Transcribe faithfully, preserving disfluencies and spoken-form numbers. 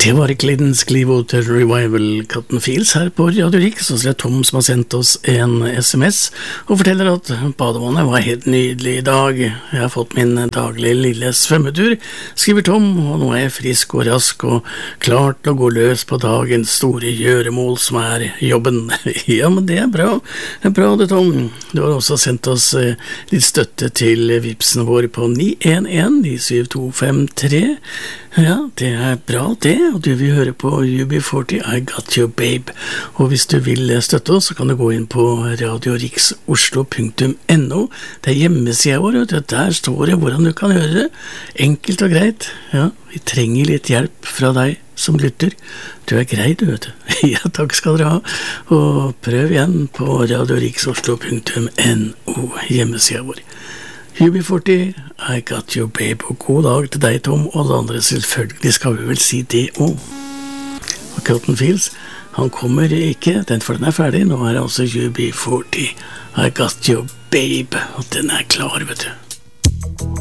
Det var Creedence Clearwater Revival, Cotton Fields her på Radio Rix. Så er det Tom som har sendt oss en sms og forteller at badevannet var helt nydelig i dag. Jeg har fått min daglige lille svømmetur, skriver Tom, og nå er jeg frisk og rask og klar til å gå løs på dagens store gjøremål som er jobben. Ja, men det er bra. Det er bra det, Tom. Du har også sendt oss litt støtte til vipsen vår på ni en en ni syv to fem tre. Ja, det er bra det, og du vil høre på U B førti, I Got You Babe. Og hvis du vil støtte oss, så kan du gå inn på radio rix oslo punktum no. Det er hjemmesiden vår, og der står det hvordan du kan høre det. Enkelt og greit. Ja, vi trenger litt hjelp fra deg som lytter. Du er grei, du vet du. Ja, takk skal dere ha. Og prøv igjen på radio rix oslo punktum no, hjemmesiden vår. U B førti, I Got You Babe, og god dag til deg, Tom, og alle andre. Selvfølgelig skal vi vel si det også. Og Cotton Fields, han kommer ikke, den for den er ferdig. Nå er det altså U B førti, I Got You Babe, og den er klar, vet du.